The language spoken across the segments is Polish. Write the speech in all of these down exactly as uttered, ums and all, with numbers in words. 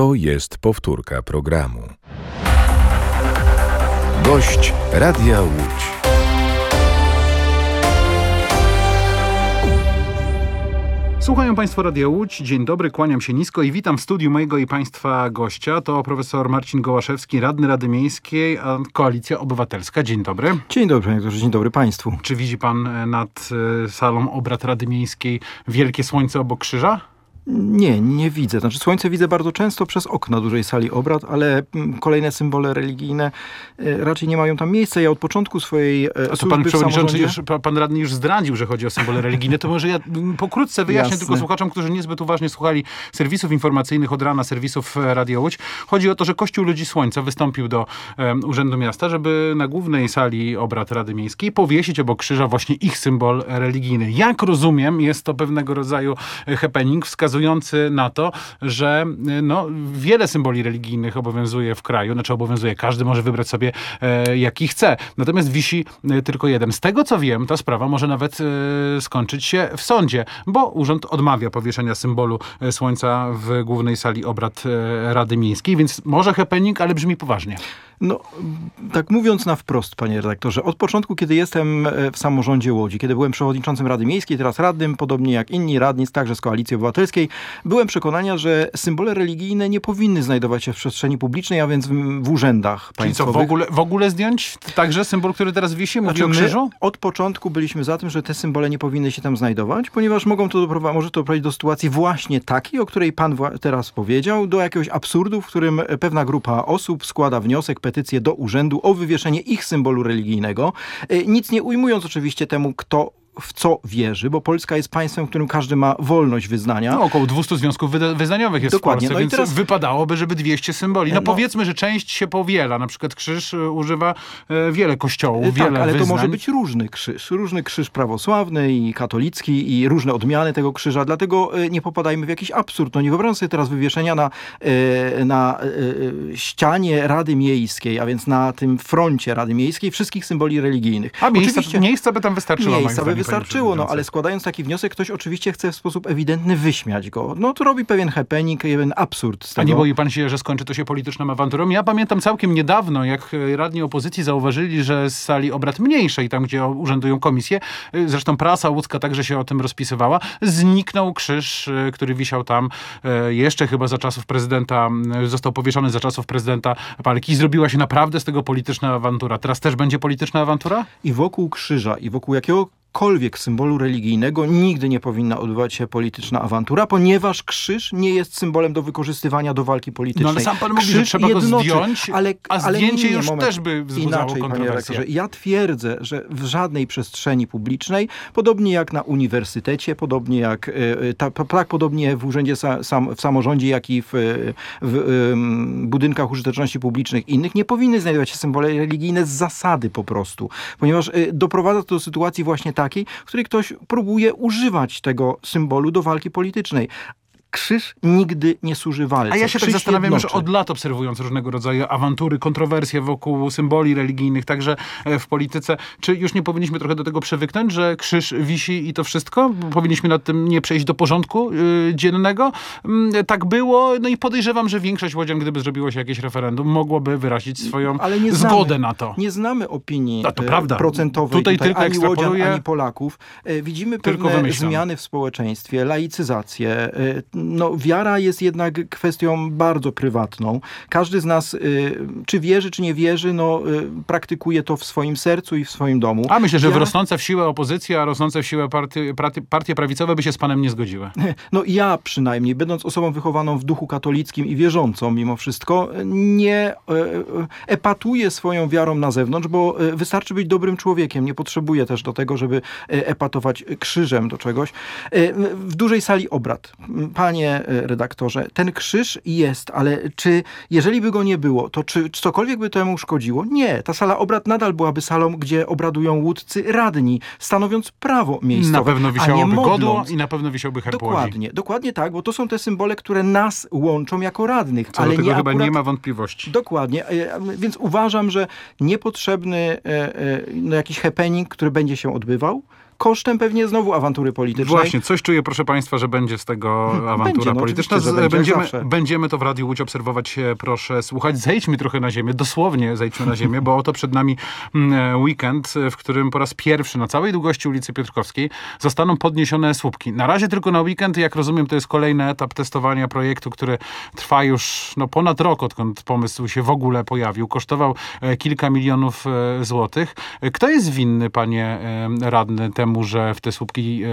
To jest powtórka programu. Gość Radia Łódź. Słuchają Państwo Radia Łódź. Dzień dobry, kłaniam się nisko i witam w studiu mojego i Państwa gościa. To profesor Marcin Gołaszewski, radny Rady Miejskiej, Koalicja Obywatelska. Dzień dobry. Dzień dobry, panie doktorze, dzień dobry Państwu. Czy widzi Pan nad salą obrad Rady Miejskiej wielkie słońce obok krzyża? Nie, nie widzę. Znaczy słońce widzę bardzo często przez okna dużej sali obrad, ale kolejne symbole religijne raczej nie mają tam miejsca. Ja od początku swojej A to pan przewodniczący, już, pan radny już zdradził, że chodzi o symbole religijne. To może ja pokrótce wyjaśnię Jasne. tylko słuchaczom, którzy niezbyt uważnie słuchali serwisów informacyjnych od rana, serwisów Radia Łódź. Chodzi o to, że Kościół Ludzi Słońca wystąpił do um, Urzędu Miasta, żeby na głównej sali obrad Rady Miejskiej powiesić obok krzyża właśnie ich symbol religijny. Jak rozumiem, jest to pewnego rodzaju happening wskazujący na to, że no, wiele symboli religijnych obowiązuje w kraju, znaczy obowiązuje, każdy może wybrać sobie e, jaki chce. Natomiast wisi e, tylko jeden. Z tego co wiem, ta sprawa może nawet e, skończyć się w sądzie, bo urząd odmawia powieszenia symbolu e, słońca w głównej sali obrad e, Rady Miejskiej, więc może happening, ale brzmi poważnie. No, tak mówiąc na wprost, panie redaktorze, od początku, kiedy jestem w samorządzie Łodzi, kiedy byłem przewodniczącym Rady Miejskiej, teraz radnym, podobnie jak inni radni, także z Koalicji Obywatelskiej, byłem przekonania, że symbole religijne nie powinny znajdować się w przestrzeni publicznej, a więc w, w urzędach państwowych. Czyli co, w ogóle, w ogóle zdjąć także symbol, który teraz wisi? Mówi znaczy, o krzyżu? Od początku byliśmy za tym, że te symbole nie powinny się tam znajdować, ponieważ mogą to doprowadzić, może to doprowadzić do sytuacji właśnie takiej, o której pan teraz powiedział, do jakiegoś absurdu, w którym pewna grupa osób składa wniosek, petycję do urzędu o wywieszenie ich symbolu religijnego. Nic nie ujmując oczywiście temu, kto w co wierzy, bo Polska jest państwem, w którym każdy ma wolność wyznania. No, około dwieście związków wyda- wyznaniowych jest Dokładnie. w Polsce, No więc teraz wypadałoby, żeby dwieście symboli. No, no powiedzmy, że część się powiela. Na przykład krzyż używa e, wiele kościołów, tak, wiele ale wyznań. to może być różny krzyż. Różny krzyż prawosławny i katolicki i różne odmiany tego krzyża. Dlatego e, nie popadajmy w jakiś absurd. No nie wyobrażam sobie teraz wywieszenia na, e, na e, ścianie Rady Miejskiej, a więc na tym froncie Rady Miejskiej wszystkich symboli religijnych. A miejsca, Oczywiście, miejsca by tam wystarczyło. Miejsca by wystarczyło, no ale składając taki wniosek, ktoś oczywiście chce w sposób ewidentny wyśmiać go. No to robi pewien happening, pewien absurd z tego. A nie boi pan się, że skończy to się polityczną awanturą? Ja pamiętam całkiem niedawno, jak radni opozycji zauważyli, że z sali obrad mniejszej, tam gdzie urzędują komisje, zresztą prasa łódzka także się o tym rozpisywała, zniknął krzyż, który wisiał tam jeszcze chyba za czasów prezydenta, został powieszony za czasów prezydenta Palki. Zrobiła się naprawdę z tego polityczna awantura. Teraz też będzie polityczna awantura? I wokół krzyża, i wokół jakiego kolwiek symbolu religijnego nigdy nie powinna odbywać się polityczna awantura, ponieważ krzyż nie jest symbolem do wykorzystywania do walki politycznej. No ale sam pan mówi, że trzeba jednoczy, go zdjąć, ale, a ale zdjęcie nie, nie, już moment. też by wzbudzało Inaczej, kontrowersje. Panie ja twierdzę, że w żadnej przestrzeni publicznej, podobnie jak na uniwersytecie, podobnie jak tak ta, podobnie w urzędzie sam, w samorządzie, jak i w, w, w budynkach użyteczności publicznych innych, nie powinny znajdować się symbole religijne z zasady po prostu. Ponieważ doprowadza to do sytuacji właśnie takiej, w której ktoś próbuje używać tego symbolu do walki politycznej. Krzyż nigdy nie służy walce. A ja się Krzyż tak zastanawiam, jednoczy. że od lat obserwując różnego rodzaju awantury, kontrowersje wokół symboli religijnych, także w polityce, czy już nie powinniśmy trochę do tego przywyknąć, że krzyż wisi i to wszystko? Powinniśmy nad tym nie przejść do porządku yy, dziennego? Yy, tak było, no i podejrzewam, że większość łodzian, gdyby zrobiło się jakieś referendum, mogłoby wyrazić swoją Ale nie zgodę znamy, na to. Nie znamy opinii A to prawda. procentowej tutaj, tutaj tylko ani łodzian, ekstrapoluję. ani Polaków. Widzimy Tylko pewne wymyślam. zmiany w społeczeństwie, laicyzację. No, wiara jest jednak kwestią bardzo prywatną. Każdy z nas, czy wierzy, czy nie wierzy, no, praktykuje to w swoim sercu i w swoim domu. A myślę, że ja... w rosnące w siłę opozycja, a rosnące w siłę partie, partie, partie prawicowe by się z panem nie zgodziły. No ja przynajmniej, będąc osobą wychowaną w duchu katolickim i wierzącą mimo wszystko, nie epatuję swoją wiarą na zewnątrz, bo wystarczy być dobrym człowiekiem. Nie potrzebuję też do tego, żeby epatować krzyżem do czegoś. W dużej sali obrad. Panie redaktorze, ten krzyż jest, ale czy jeżeli by go nie było, to czy, czy cokolwiek by temu szkodziło? Nie. Ta sala obrad nadal byłaby salą, gdzie obradują łódzcy radni, stanowiąc prawo miejscowe. Na pewno wisiałoby godło godło i na pewno wisiałby herb Łodzi. Dokładnie, dokładnie tak, bo to są te symbole, które nas łączą jako radnych. Co ale do tego nie chyba akurat... nie ma wątpliwości. Dokładnie, więc uważam, że niepotrzebny no, jakiś happening, który będzie się odbywał, kosztem pewnie znowu awantury politycznej. Właśnie, coś czuję, proszę państwa, że będzie z tego awantura będzie, no, polityczna. że będzie, będziemy, zawsze. będziemy to w Radiu Łódź obserwować, proszę słuchać. Zejdźmy trochę na ziemię, dosłownie zejdźmy na ziemię, bo oto przed nami weekend, w którym po raz pierwszy na całej długości ulicy Piotrkowskiej zostaną podniesione słupki. Na razie tylko na weekend, jak rozumiem, to jest kolejny etap testowania projektu, który trwa już no, ponad rok, odkąd pomysł się w ogóle pojawił. Kosztował e, kilka milionów e, złotych. Kto jest winny, panie e, radny, temu, że w te słupki, e,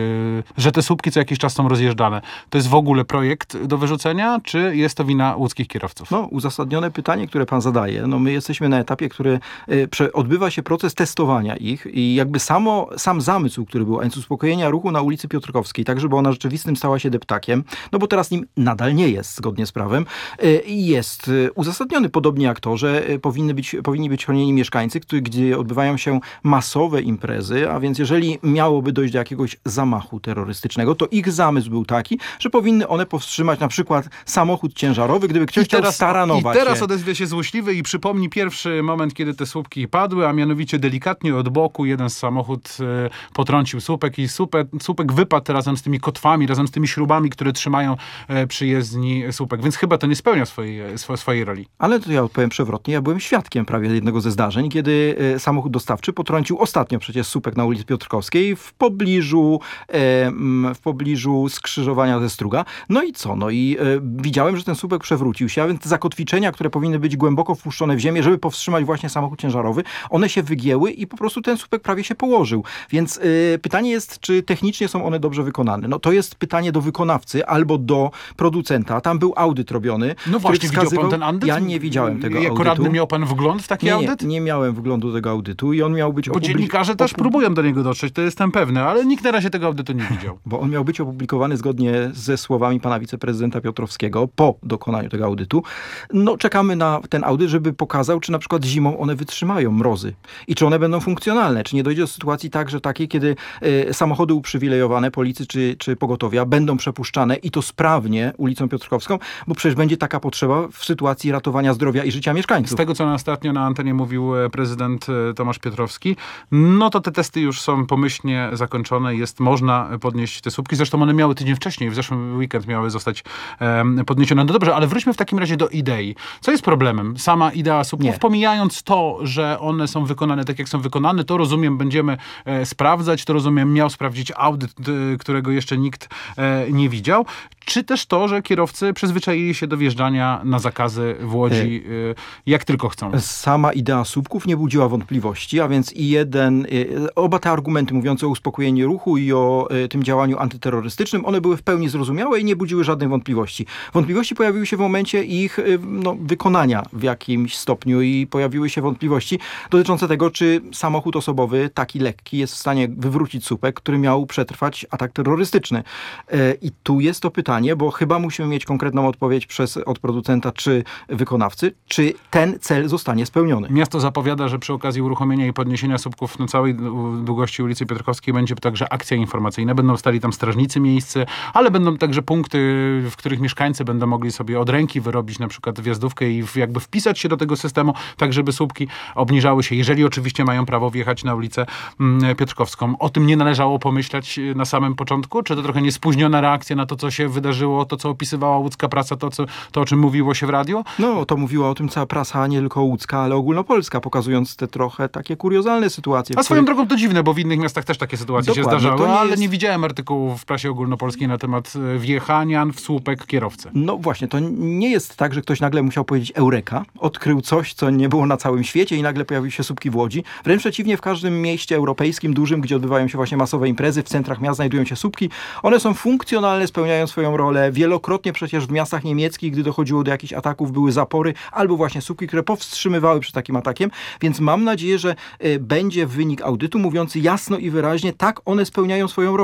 że te słupki co jakiś czas są rozjeżdżane? To jest w ogóle projekt do wyrzucenia, czy jest to wina łódzkich kierowców? No, uzasadnione pytanie, które pan zadaje. No, my jesteśmy na etapie, który e, prze, odbywa się proces testowania ich i jakby samo, sam zamysł, który był, a więc uspokojenia ruchu na ulicy Piotrkowskiej, tak żeby ona rzeczywistym stała się deptakiem, no bo teraz nim nadal nie jest zgodnie z prawem, i jest uzasadniony, podobnie jak to, że powinny być, powinni być chronieni mieszkańcy, który, gdzie odbywają się masowe imprezy, a więc jeżeli miałoby dojść do jakiegoś zamachu terrorystycznego, to ich zamysł był taki, że powinny one powstrzymać na przykład samochód ciężarowy, gdyby ktoś I teraz, chciał staranować I teraz się. odezwie się złośliwy i przypomni pierwszy moment, kiedy te słupki padły, a mianowicie delikatnie od boku jeden z samochód e, potrącił słupek i słupek, słupek wypadł razem z tymi kotwami, razem z tymi śrubami, które trzymają e, przy jezdni słupek. Więc chyba to nie spełnia swojej, swo, swojej roli. Ale to ja odpowiem przewrotnie. Ja byłem świadkiem prawie jednego ze zdarzeń, kiedy e, samochód dostawczy potrącił ostatnio przecież słupek na ulicy Piotrkowskiej w pobliżu, e, w pobliżu skrzyżowania ze Struga. No i co? No i e, widziałem, że ten słupek przewrócił się, a więc zakotwiczenia, które powinny być głęboko wpuszczone w ziemię, żeby powstrzymać właśnie samochód ciężarowy, one się wygięły i po prostu ten słupek prawie się położył. Więc e, pytanie jest, czy technicznie są one dobrze wykonane. No to jest pytanie do wykonawcy albo do producenta. Tam był audyt robiony. No właśnie, wskazywał... widział pan ten audyt? Ja nie widziałem tego jako audytu. Jako radny miał pan wgląd w taki nie, audyt? Nie, nie miałem wglądu do tego audytu i on miał być Bo opublik... dziennikarze też opub... próbują do niego dotrzeć, to jestem pewny, ale nikt na razie tego audytu nie widział. Bo on miał być opublikowany zgodnie ze słowami pana wiceprezydenta Piotrowskiego po dokonaniu tego audytu. No czekamy na ten audyt, żeby pokazał, czy na przykład zimą one wytrzymają mrozy i czy one będą funkcjonalne, czy nie dojdzie do sytuacji także takiej, kiedy y, samochody uprzywilejowane policji czy, czy pogotowia będą przepuszczane i to sprawnie ulicą Piotrkowską, bo przecież będzie taka potrzeba w sytuacji ratowania zdrowia i życia mieszkańców. Z tego, co ostatnio na antenie mówił prezydent Tomasz Piotrowski, no to te testy już są pomyślnie zakończone, jest można podnieść te słupki. Zresztą one miały tydzień wcześniej, w zeszłym weekend miały zostać um, podniesione. No dobrze, ale wróćmy w takim razie do idei. Co jest problemem? Sama idea słupków, Nie. pomijając to, że one są wykonane tak, jak są wykonane, to rozumiem, będziemy e, sprawdzać, to rozumiem, miał sprawdzić audyt, e, którego jeszcze nikt e, nie widział. Czy też to, że kierowcy przyzwyczaili się do wjeżdżania na zakazy w Łodzi, e, jak tylko chcą. Sama idea słupków nie budziła wątpliwości, a więc i jeden, oba te argumenty mówiące o uspokojeniu ruchu i o tym działaniu antyterrorystycznym, one były w pełni zrozumiałe i nie budziły żadnej wątpliwości. Wątpliwości pojawiły się w momencie ich no, wykonania w jakimś stopniu i pojawiły się wątpliwości dotyczące tego, czy samochód osobowy, taki lekki, jest w stanie wywrócić słupek, który miał przetrwać atak terrorystyczny. I tu jest to pytanie, bo chyba musimy mieć konkretną odpowiedź przez, od producenta czy wykonawcy, czy ten cel zostanie spełniony. Miasto zapowiada, że przy okazji uruchomienia i podniesienia słupków na całej długości ulicy Piotrkowskiej będzie także akcja informacyjna. Będą stali tam strażnicy miejscy, ale będą także punkty, w których mieszkańcy będą mogli sobie od ręki wyrobić na przykład wjazdówkę i jakby wpisać się do tego systemu, tak żeby słupki obniżały się, jeżeli oczywiście mają prawo wjechać na ulicę Piotrkowską. O tym nie należało pomyśleć na samym początku? Czy to trochę niespóźniona reakcja na to, co się wydarzyło, to, co opisywała łódzka prasa, to, co, to o czym mówiło się w radiu? No, to mówiła o tym cała prasa, nie tylko łódzka, ale ogólnopolska, pokazując te trochę takie kuriozalne sytuacje. A swoją drogą to dziwne, bo w innych miastach też takie sytuacje Dokładnie, się zdarzały, nie ale jest... nie widziałem artykułów w prasie ogólnopolskiej na temat wjechania w słupek kierowcy. No właśnie, to nie jest tak, że ktoś nagle musiał powiedzieć eureka, odkrył coś, co nie było na całym świecie i nagle pojawiły się słupki w Łodzi. Wręcz przeciwnie, w każdym mieście europejskim, dużym, gdzie odbywają się właśnie masowe imprezy, w centrach miast znajdują się słupki. One są funkcjonalne, spełniają swoją rolę. Wielokrotnie przecież w miastach niemieckich, gdy dochodziło do jakichś ataków, były zapory albo właśnie słupki, które powstrzymywały przed takim atakiem. Więc mam nadzieję, że y, będzie wynik audytu mówiący jasno i wyraźnie, tak one spełniają swoją rolę.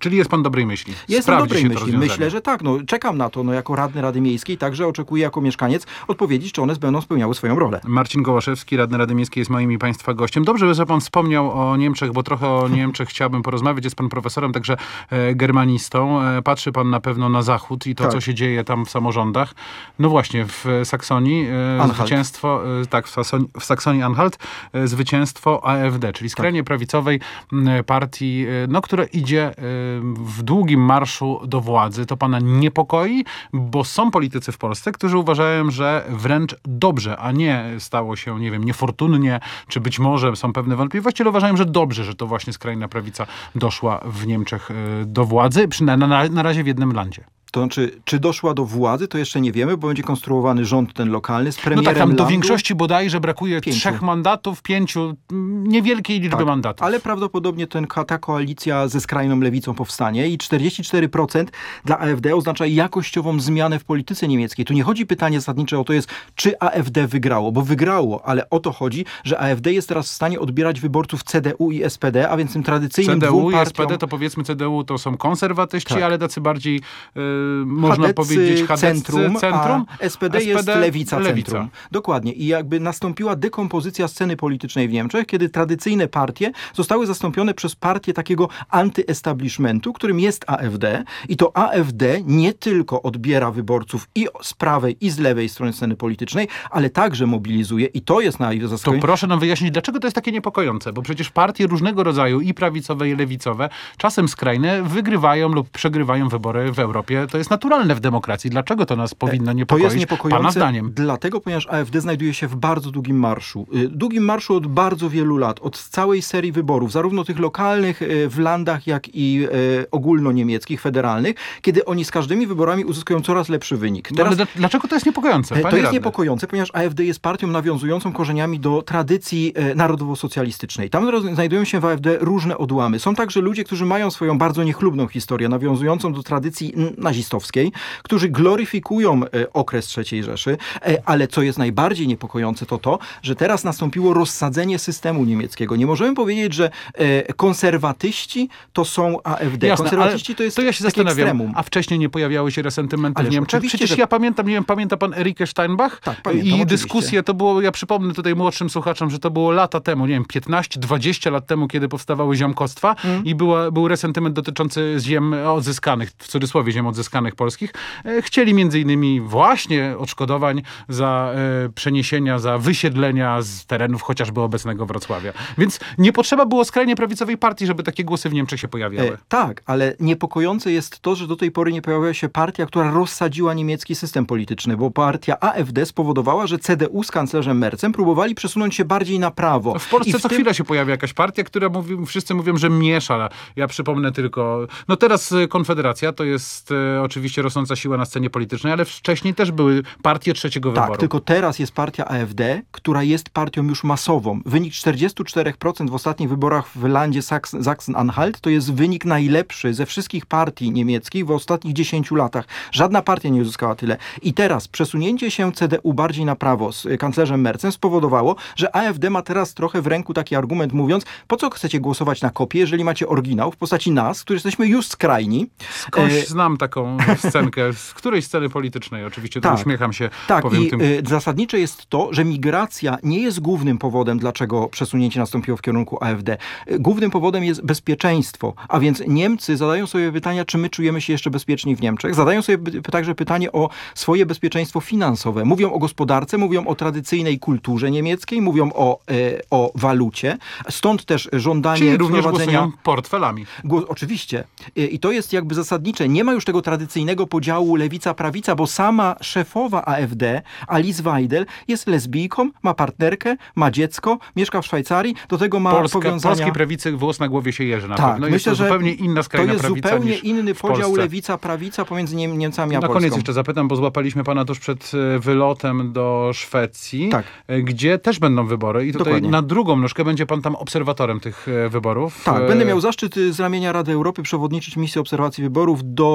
Czyli jest pan dobrej myśli. Jestem Sprawdzi dobrej się myśli. Myślę, że tak. No, czekam na to. No, jako radny Rady Miejskiej także oczekuję jako mieszkaniec odpowiedzieć, czy one będą spełniały swoją rolę. Marcin Gołaszewski, radny Rady Miejskiej, jest moim i państwa gościem. Dobrze, że pan wspomniał o Niemczech, bo trochę o Niemczech chciałbym porozmawiać. Jest pan profesorem, także e, germanistą. E, patrzy pan na pewno na zachód i to, tak. co się dzieje tam w samorządach. No właśnie, w Saksonii e, zwycięstwo, e, tak, w, Saksonii, w Saksonii-Anhalt e, zwycięstwo A F D, czyli skrajnie tak. prawicowej m, partii, e, no, która idzie e, w długim marszu do władzy. To pana niepokoi, bo są politycy w Polsce, którzy uważają, że wręcz dobrze, a nie stało się, nie wiem, niefortunnie, czy być może są pewne wątpliwości, ale uważają, że dobrze, że to właśnie skrajna prawica doszła w Niemczech e, do władzy, przynajmniej na, na razie w jednym landzie. To znaczy, czy doszła do władzy, to jeszcze nie wiemy, bo będzie konstruowany rząd ten lokalny z premierem No tak, tam landu. do większości bodajże brakuje pięciu. trzech mandatów, pięciu, niewielkiej liczby tak, mandatów. Ale prawdopodobnie ten, ta koalicja ze skrajną lewicą powstanie i czterdzieści cztery procent dla A F D oznacza jakościową zmianę w polityce niemieckiej. Tu nie chodzi pytanie zasadnicze o to jest, czy A F D wygrało, bo wygrało, ale o to chodzi, że A F D jest teraz w stanie odbierać wyborców C D U i S P D, a więc tym tradycyjnym C D U dwóm i partiom... S P D to powiedzmy C D U to są konserwatyści, tak. ale tacy bardziej yy, można Chadeccy, powiedzieć chadeccy, centrum, centrum, a S P D, S P D jest lewica, lewica centrum. Dokładnie. I jakby nastąpiła dekompozycja sceny politycznej w Niemczech, kiedy tradycyjne partie zostały zastąpione przez partię takiego antyestablishmentu, którym jest A F D. I to A F D nie tylko odbiera wyborców i z prawej, i z lewej strony sceny politycznej, ale także mobilizuje. I to jest najzaskakujące. To proszę nam wyjaśnić, dlaczego to jest takie niepokojące? Bo przecież partie różnego rodzaju, i prawicowe, i lewicowe, czasem skrajne, wygrywają lub przegrywają wybory w Europie. To jest naturalne w demokracji. Dlaczego to nas powinno niepokoić? To jest niepokojące, pana zdaniem? Dlatego, ponieważ A F D znajduje się w bardzo długim marszu. Długim marszu od bardzo wielu lat, od całej serii wyborów, zarówno tych lokalnych w landach, jak i ogólnoniemieckich, federalnych, kiedy oni z każdymi wyborami uzyskują coraz lepszy wynik. Teraz, no, dlaczego to jest niepokojące? To jest radny? niepokojące, ponieważ A F D jest partią nawiązującą korzeniami do tradycji narodowo-socjalistycznej. Tam znajdują się w A F D różne odłamy. Są także ludzie, którzy mają swoją bardzo niechlubną historię, nawiązującą do tradycji nazistowskiej, którzy gloryfikują okres trzeciej Rzeszy, ale co jest najbardziej niepokojące, to to, że teraz nastąpiło rozsadzenie systemu niemieckiego. Nie możemy powiedzieć, że konserwatyści to są A F D. Jasne, konserwatyści to jest to ja się zastanawiam, ekstremum. A wcześniej nie pojawiały się resentymenty Ależ w Niemczech? Przecież że... ja pamiętam, nie wiem, pamięta pan Erike Steinbach? Tak, pamiętam, I dyskusje, to było, ja przypomnę tutaj młodszym słuchaczom, że to było lata temu, nie wiem, piętnaście dwadzieścia lat temu, kiedy powstawały ziomkostwa mm. i była, był resentyment dotyczący ziem odzyskanych, w cudzysłowie ziem odzyskanych polskich. Chcieli między innymi właśnie odszkodowań za e, przeniesienia, za wysiedlenia z terenów chociażby obecnego Wrocławia. Więc nie potrzeba było skrajnie prawicowej partii, żeby takie głosy w Niemczech się pojawiały. E, tak, ale niepokojące jest to, że do tej pory nie pojawiła się partia, która rozsadziła niemiecki system polityczny, bo partia A F D spowodowała, że C D U z kanclerzem Merzem próbowali przesunąć się bardziej na prawo. W Polsce I w co tym... chwila się pojawia jakaś partia, która mówi, wszyscy mówią, że miesza. Ja przypomnę tylko, no teraz Konfederacja to jest e, oczywiście rosnąca siła na scenie politycznej, ale wcześniej też były partie trzeciego tak, wyboru. tylko teraz jest partia A F D, która jest partią już masową. Wynik czterdzieści cztery procent w ostatnich wyborach w landzie Sachsen-Anhalt to jest wynik najlepszy ze wszystkich partii niemieckich w ostatnich dziesięciu latach. Żadna partia nie uzyskała tyle. I teraz przesunięcie się C D U bardziej na prawo z kanclerzem Merzem spowodowało, że A F D ma teraz trochę w ręku taki argument mówiąc, po co chcecie głosować na kopię, jeżeli macie oryginał w postaci nas, którzy jesteśmy już skrajni. Skądś e... znam taką scenkę, z którejś sceny politycznej oczywiście, to tak, uśmiecham się. Tak, powiem i tym. y, zasadnicze jest to, że migracja nie jest głównym powodem, dlaczego przesunięcie nastąpiło w kierunku A F D. Głównym powodem jest bezpieczeństwo, a więc Niemcy zadają sobie pytania, czy my czujemy się jeszcze bezpieczni w Niemczech. Zadają sobie także pytanie o swoje bezpieczeństwo finansowe. Mówią o gospodarce, mówią o tradycyjnej kulturze niemieckiej, mówią o, y, o walucie. Stąd też żądanie Czyli również wprowadzenia... głosują portfelami. Głos, oczywiście. I, I to jest jakby zasadnicze. Nie ma już tego tradycyjnego podziału lewica-prawica, bo sama szefowa A F D, Alice Weidel, jest lesbijką, ma partnerkę, ma dziecko, mieszka w Szwajcarii, do tego ma Polska, powiązania... Polskiej prawicy włos na głowie się jeży na tak, pewno. Myślę, jest to że zupełnie inna skrajna to jest prawica zupełnie niż inny podział Polsce. lewica-prawica pomiędzy Niem Niemcami a Na Polską. koniec jeszcze zapytam, bo złapaliśmy pana tuż przed wylotem do Szwecji, tak. gdzie też będą wybory i tutaj Dokładnie. na drugą nóżkę będzie pan tam obserwatorem tych wyborów. Tak, będę miał zaszczyt z ramienia Rady Europy przewodniczyć misji obserwacji wyborów do parlamentu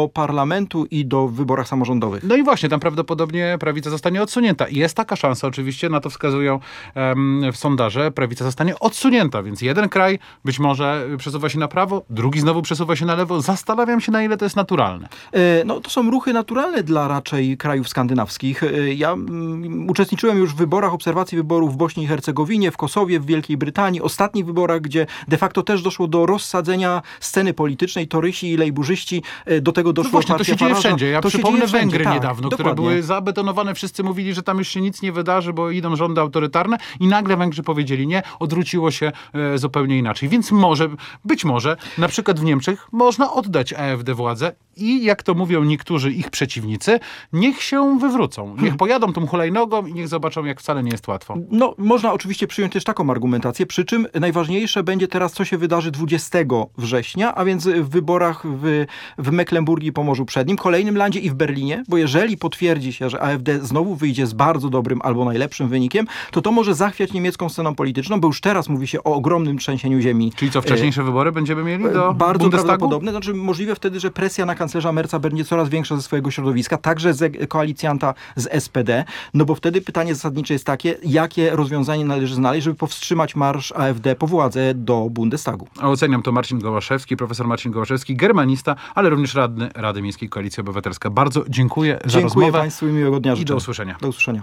parlamentu i do wyborach samorządowych. No i właśnie, tam prawdopodobnie prawica zostanie odsunięta. I jest taka szansa, oczywiście, na to wskazują um, w sondaże, prawica zostanie odsunięta, więc jeden kraj być może przesuwa się na prawo, drugi znowu przesuwa się na lewo. Zastanawiam się, na ile to jest naturalne. No to są ruchy naturalne dla raczej krajów skandynawskich. Ja um, uczestniczyłem już w wyborach, obserwacji wyborów w Bośni i Hercegowinie, w Kosowie, w Wielkiej Brytanii, ostatnich wyborach, gdzie de facto też doszło do rozsadzenia sceny politycznej, torysi i lejburzyści, do tego doszło. No właśnie, to się dzieje wszędzie. Ja to przypomnę Węgry wszędzie, tak, niedawno, dokładnie. które były zabetonowane. Wszyscy mówili, że tam już się nic nie wydarzy, bo idą rządy autorytarne i nagle Węgrzy powiedzieli nie, odwróciło się e, zupełnie inaczej. Więc może, być może, na przykład w Niemczech można oddać A F D władzę i jak to mówią niektórzy ich przeciwnicy, niech się wywrócą. Niech pojadą tą hulajnogą i niech zobaczą, jak wcale nie jest łatwo. No, można oczywiście przyjąć też taką argumentację, przy czym najważniejsze będzie teraz, co się wydarzy dwudziestego września, a więc w wyborach w, w Mecklenburgii i Pomorzu Przednim, kolejnym landzie i w Berlinie, bo jeżeli potwierdzi się, że A F D znowu wyjdzie z bardzo dobrym albo najlepszym wynikiem, to to może zachwiać niemiecką sceną polityczną, bo już teraz mówi się o ogromnym trzęsieniu ziemi. Czyli co, wcześniejsze wybory będziemy mieli do Bardzo Bundestagu? prawdopodobne. Znaczy możliwe wtedy, że presja na kanclerza Merza będzie coraz większa ze swojego środowiska, także z koalicjanta z S P D, no bo wtedy pytanie zasadnicze jest takie, jakie rozwiązanie należy znaleźć, żeby powstrzymać marsz A F D po władzę do Bundestagu. A oceniam to Marcin Gołaszewski, profesor Marcin Gołaszewski, germanista, ale również radny Rady Miejskiej Koalicji Obywatelska. Bardzo dziękuję, dziękuję za rozmowę. Dziękuję Państwu i miłego dnia życzę. I do usłyszenia. Do usłyszenia.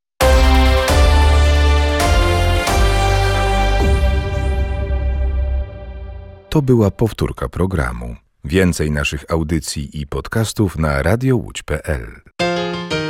To była powtórka programu. Więcej naszych audycji i podcastów na radio łódź kropka p l.